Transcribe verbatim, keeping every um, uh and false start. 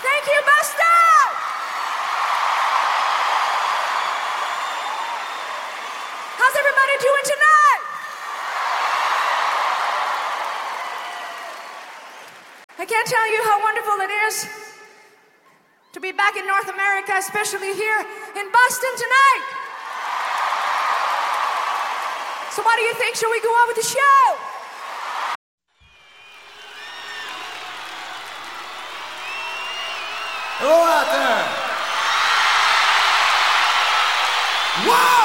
Thank you, Boston! How's everybody doing tonight? I can't tell you how wonderful it is to be back in North America, especially here in Boston tonight. So what do you think? Shall we go on with the show? Hello out there. Wow!